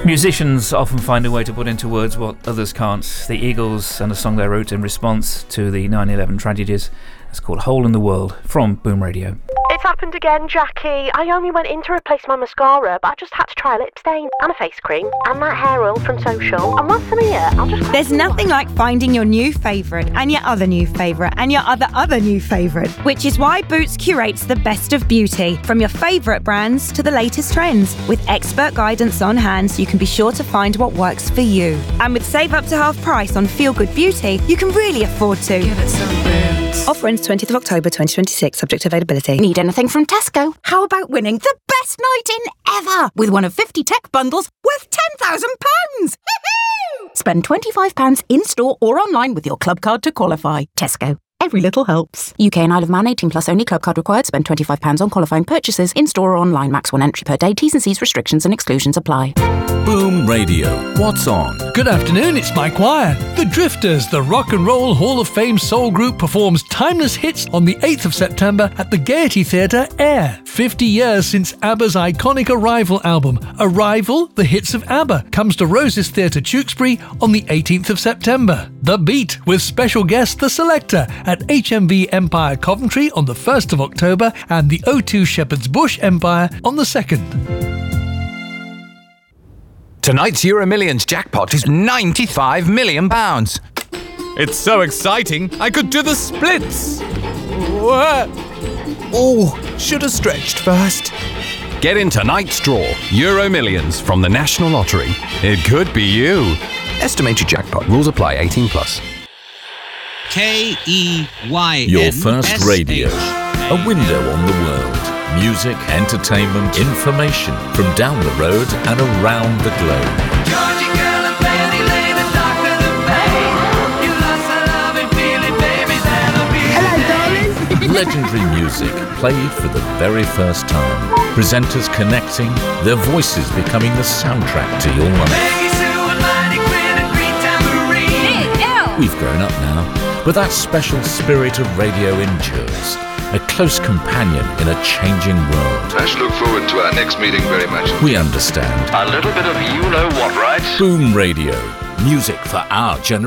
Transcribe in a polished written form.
Musicians often find a way to put into words what others can't. The Eagles and a song they wrote in response to the 9/11 tragedies. It's called Hole in the World from Boom Radio. It's happened again, Jackie. I only went in to replace my mascara, but I just had to try a lip stain and a face cream and that hair oil from Social. And once I'm here, I'll just... There's nothing like finding your new favourite and your other new favourite and your other new favourite, which is why Boots curates the best of beauty, from your favourite brands to the latest trends. With expert guidance on hand, so you can be sure to find what works for you. And with save up to half price on Feel Good Beauty, you can really afford to. Give it some Boots. Offer ends 20th of October 2026, subject to availability. Need anything from Tesco? How about winning the best night in ever with one of 50 tech bundles worth £10,000? Spend £25 in-store or online with your club card to qualify. Tesco. Every little helps. UK and Isle of Man 18 plus only. Club card required. Spend £25 on qualifying purchases in-store or online. Max 1 entry per day. T's and C's, restrictions and exclusions apply. Boom Radio. What's on? Good afternoon, it's Mike Wire. The Drifters, the Rock and Roll Hall of Fame soul group, performs timeless hits on the 8th of September at the Gaiety Theatre, Ayr. 50 years since ABBA's iconic Arrival album. Arrival, the hits of ABBA, comes to Roses Theatre, Tewkesbury on the 18th of September. The Beat, with special guest The Selector, at HMV Empire Coventry on the 1st of October and the O2 Shepherd's Bush Empire on the 2nd. Tonight's Euro Millions jackpot is £95 million. It's so exciting, I could do the splits. Oh, should have stretched first. Get in tonight's draw, Euro Millions from the National Lottery. It could be you. Estimated jackpot. Rules apply. 18 plus. KEYNSH. Your first radio. A window on the world. Music, entertainment, information from down the road and around the globe. Georgie girl and Fanny Lane and Dr. DePay. You lost the love and feeling, baby, that'll be. Hello, darling. Legendary music played for the very first time. Presenters connecting, their voices becoming the soundtrack to your life. Maggie Sue and Mighty Quinn and Green Tambourine. We've grown up now, but that special spirit of radio endures. A close companion in a changing world. I should look forward to our next meeting very much. We understand. A little bit of you-know-what, right? Boom Radio. Music for our generation.